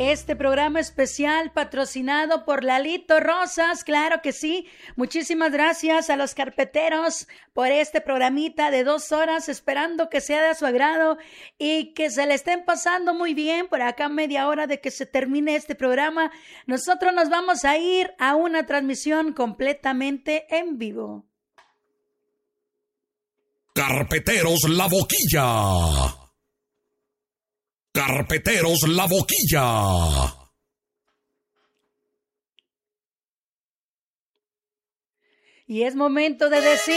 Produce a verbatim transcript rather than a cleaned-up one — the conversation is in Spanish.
este programa especial patrocinado por Lalito Rosas, claro que sí. Muchísimas gracias a los carpeteros por este programita de dos horas, esperando que sea de su agrado y que se le estén pasando muy bien. Por acá media hora de que se termine este programa, nosotros nos vamos a ir a una transmisión completamente en vivo. Carpeteros La Boquilla. Carpeteros La Boquilla. Y es momento de decir